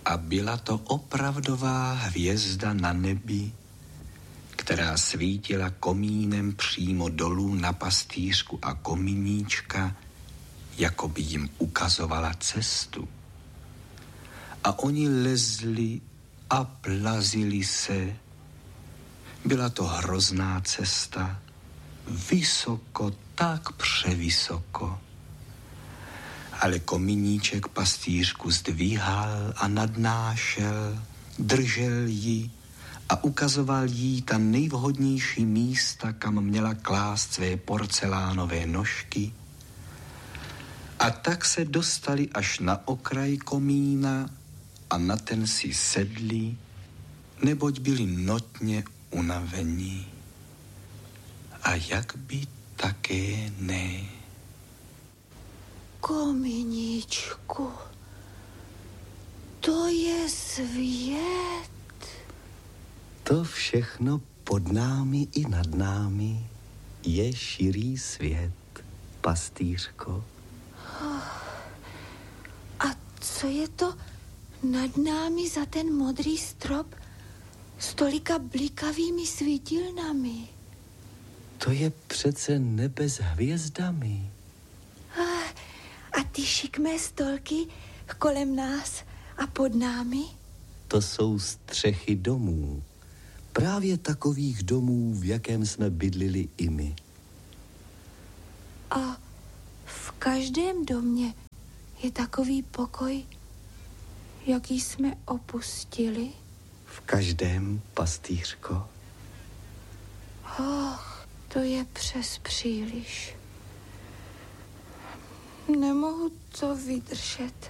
A byla to opravdová hvězda na nebi, která svítila komínem přímo dolů na pastýřku a kominíčka, jako by jim ukazovala cestu. A oni lezli a plazili se. Byla to hrozná cesta, vysoko, tak převysoko. Ale kominíček pastýřku zdvíhal a nadnášel, držel ji a ukazoval jí ta nejvhodnější místa, kam měla klást své porcelánové nožky. A tak se dostali až na okraj komína a na ten si sedli, neboť byli notně unavení. A jak by také ne. Kominíčku, to je svět. To všechno pod námi i nad námi je širý svět, pastýřko. A co je to nad námi za ten modrý strop s tolika blikavými svítilnami? To je přece nebe s hvězdami. A ty šikmé stolky kolem nás a pod námi? To jsou střechy domů. Právě takových domů, v jakém jsme bydlili i my. A v každém domě je takový pokoj, jaký jsme opustili? V každém, pastýřko. To je přes příliš. Nemohu to vydržet.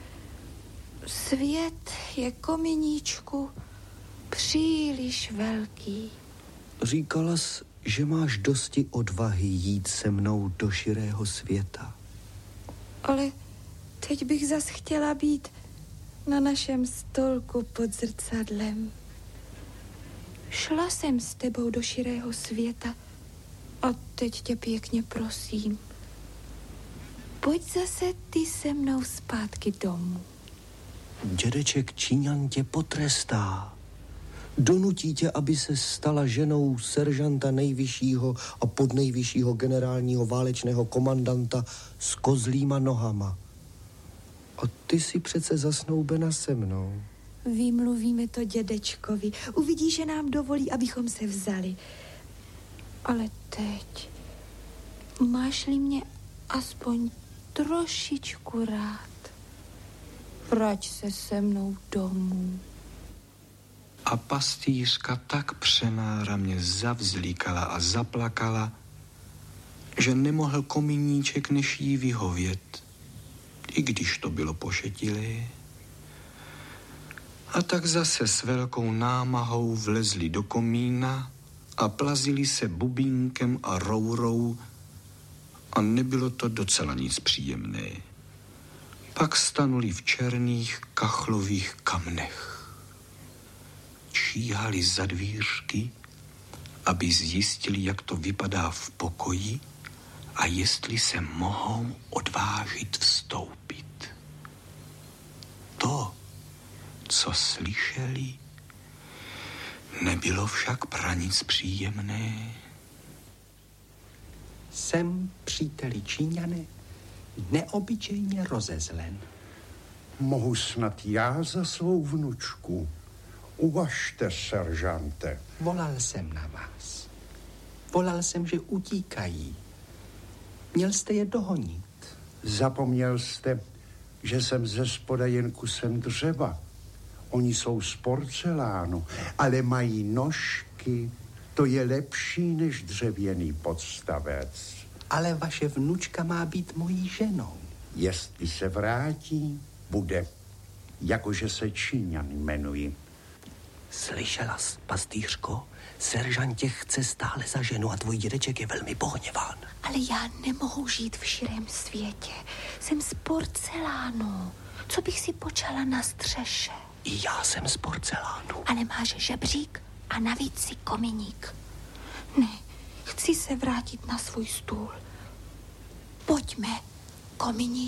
Svět je, kominíčku, příliš velký. Říkala jsi, že máš dosti odvahy jít se mnou do širého světa. Ale teď bych zas chtěla být na našem stolku pod zrcadlem. Šla jsem s tebou do širého světa a teď tě pěkně prosím. Pojď zase ty se mnou zpátky domů. Dědeček Číňan tě potrestá. Donutí tě, aby se stala ženou seržanta nejvyššího a podnejvyššího generálního válečného komandanta s kozlýma nohama. A ty si přece zasnoubena se mnou. Vymluvíme to dědečkovi. Uvidí, že nám dovolí, abychom se vzali. Ale teď máš-li mě aspoň trošičku rád, vrať se mnou domů. A pastýřka tak přenáramně zavzlíkala a zaplakala, že nemohl kominíček než jí vyhovět, i když to bylo pošetilé. A tak zase s velkou námahou vlezli do komína a plazili se bubínkem a rourou a nebylo to docela nic příjemné. Pak stanuli v černých kachlových kamnech. Číhali za dvířky, aby zjistili, jak to vypadá v pokoji a jestli se mohou odvážit vstoupit. To, co slyšeli, nebylo však pranic příjemné. Jsem, příteli Číňane, neobyčejně rozezlen. Mohu snad já za svou vnučku? Uvažte, seržante. Volal jsem na vás. Volal jsem, že utíkají. Měl jste je dohonit. Zapomněl jste, že jsem ze spoda jen kusem dřeva. Oni jsou z porcelánu, ale mají nožky. To je lepší než dřevěný podstavec. Ale vaše vnučka má být mojí ženou. Jestli se vrátí, bude. Jakože se Číňan jmenuji. Slyšela jsi, pastýřko? Seržant tě chce stále za ženu a tvůj dědeček je velmi pohněván. Ale já nemohu žít v širém světě. Jsem z porcelánu. Co bych si počala na střeše? I já jsem z porcelánu. Ale máš žebřík a navíc si kominík. Ne, chci se vrátit na svůj stůl. Pojďme, kominík.